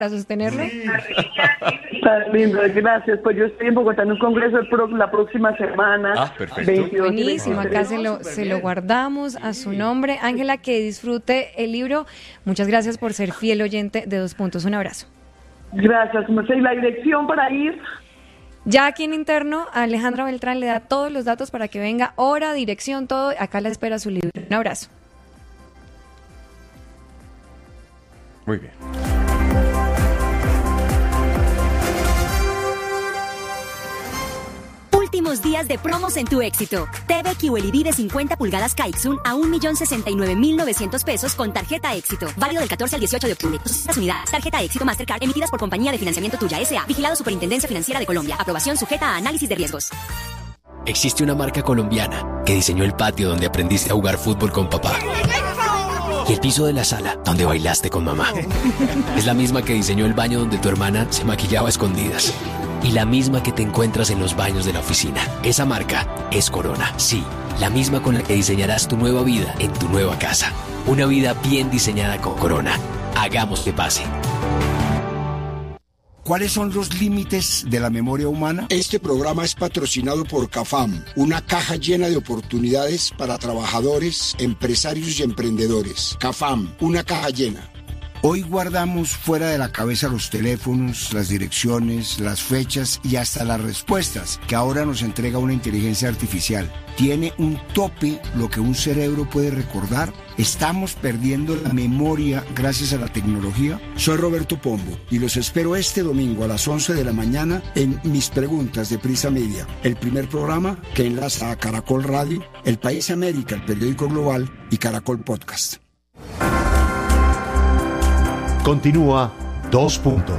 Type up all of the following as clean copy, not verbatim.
para sostenerlo. Sí. Tan lindo, gracias. Pues yo estoy en Bogotá en un congreso la próxima semana. Perfecto. Buenísimo, acá se lo guardamos a su nombre. Ángela, que disfrute el libro. Muchas gracias por ser fiel oyente de 2 Puntos. Un abrazo. Gracias, Mercedes. ¿Y la dirección para ir? Ya aquí en interno, Alejandra Beltrán le da todos los datos para que venga, hora, dirección, todo. Acá la espera su libro. Un abrazo. Muy bien. Últimos días de promos en tu éxito. TV QLED de 50 pulgadas Kaixun a 1.069.900 pesos con tarjeta éxito. Válido del 14 al 18 de octubre. 200 unidades. Tarjeta éxito Mastercard emitidas por Compañía de Financiamiento Tuya S.A. Vigilado Superintendencia Financiera de Colombia. Aprobación sujeta a análisis de riesgos. Existe una marca colombiana que diseñó el patio donde aprendiste a jugar fútbol con papá. Y el piso de la sala donde bailaste con mamá. Es la misma que diseñó el baño donde tu hermana se maquillaba a escondidas. Y la misma que te encuentras en los baños de la oficina. Esa marca es Corona. Sí, la misma con la que diseñarás tu nueva vida en tu nueva casa. Una vida bien diseñada con Corona. Hagamos que pase. ¿Cuáles son los límites de la memoria humana? Este programa es patrocinado por CAFAM, una caja llena de oportunidades para trabajadores, empresarios y emprendedores. CAFAM, una caja llena. Hoy guardamos fuera de la cabeza los teléfonos, las direcciones, las fechas y hasta las respuestas que ahora nos entrega una inteligencia artificial. ¿Tiene un tope lo que un cerebro puede recordar? ¿Estamos perdiendo la memoria gracias a la tecnología? Soy Roberto Pombo y los espero este domingo a las 11 de la mañana en Mis Preguntas de Prisa Media, el primer programa que enlaza a Caracol Radio, El País América, el periódico global y Caracol Podcast. Continúa 2 Puntos.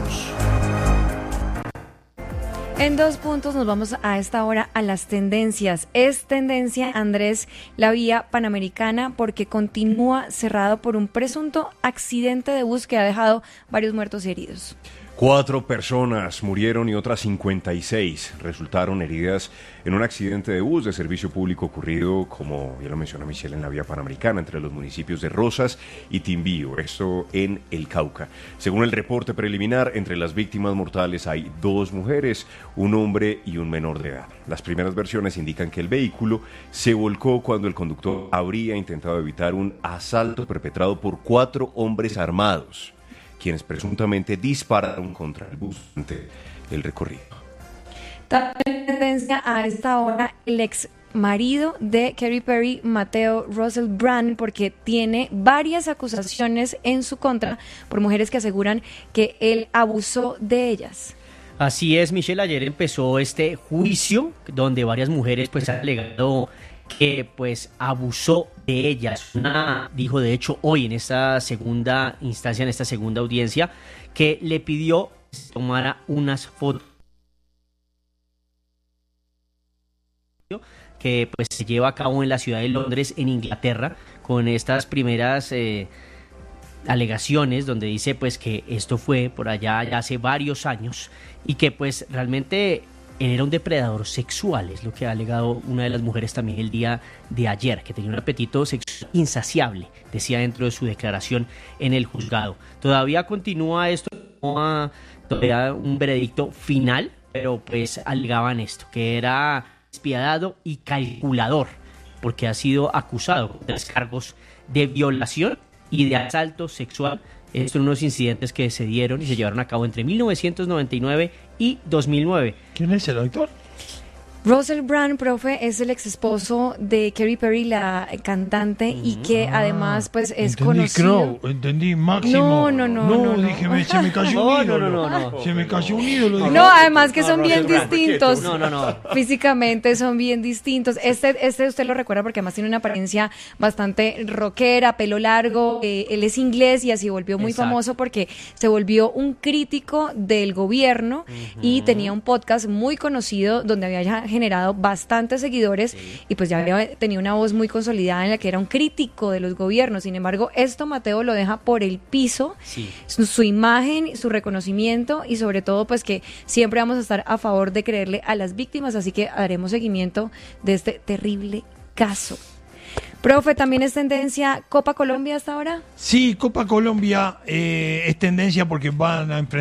En 2 Puntos nos vamos a esta hora a las tendencias. Es tendencia, Andrés, la vía panamericana porque continúa cerrado por un presunto accidente de bus que ha dejado varios muertos y heridos. 4 personas murieron y otras 56 resultaron heridas en un accidente de bus de servicio público ocurrido, como ya lo menciona Michelle, en la vía panamericana entre los municipios de Rosas y Timbío, esto en el Cauca. Según el reporte preliminar, entre las víctimas mortales hay 2 mujeres, un hombre y un menor de edad. Las primeras versiones indican que el vehículo se volcó cuando el conductor habría intentado evitar un asalto perpetrado por 4 hombres armados, quienes presuntamente dispararon contra el bus durante el recorrido. También tendencia a esta hora el ex marido de Katy Perry, Mateo Russell Brand, porque tiene varias acusaciones en su contra por mujeres que aseguran que él abusó de ellas. Así es, Michelle, ayer empezó este juicio donde varias mujeres pues han alegado que pues abusó de ellas. Una dijo de hecho hoy en esta segunda instancia, en esta segunda audiencia, que le pidió que se tomara unas fotos que pues se lleva a cabo en la ciudad de Londres, en Inglaterra, con estas primeras alegaciones donde dice pues que esto fue por allá ya hace varios años y que pues realmente él era un depredador sexual, es lo que ha alegado una de las mujeres también el día de ayer, que tenía un apetito sexual insaciable, decía dentro de su declaración en el juzgado. Todavía continúa esto, todavía un veredicto final, pero pues alegaban esto, que era despiadado y calculador, porque ha sido acusado de 3 cargos de violación y de asalto sexual. Estos son unos incidentes que se dieron y se llevaron a cabo entre 1999 y 2009. ¿Quién es el actor? Russell Brand, profe, es el ex esposo de Katy Perry, la cantante, y que además pues es conocido. Entendí Máximo. No, dije, se me cayó un ídolo. No. Se me cayó un ídolo. No, además que son bien distintos. No. Físicamente son bien distintos. Este usted lo recuerda porque además tiene una apariencia bastante rockera, pelo largo. Él es inglés y así volvió muy famoso porque se volvió un crítico del gobierno y tenía un podcast muy conocido donde había generado bastantes seguidores y pues ya había tenido una voz muy consolidada en la que era un crítico de los gobiernos. Sin embargo, esto Mateo lo deja por el piso, su imagen, su reconocimiento y sobre todo pues que siempre vamos a estar a favor de creerle a las víctimas, así que haremos seguimiento de este terrible caso. Profe, ¿también es tendencia Copa Colombia hasta ahora? Sí, Copa Colombia es tendencia porque van a enfrentar